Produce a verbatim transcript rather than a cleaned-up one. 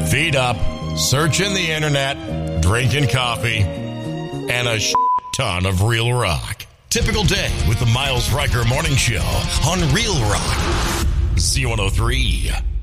Feet up, searching the internet, drinking coffee, and a sh- ton of real rock. Typical day with the Miles Riker Morning Show on Real Rock. Z one oh three.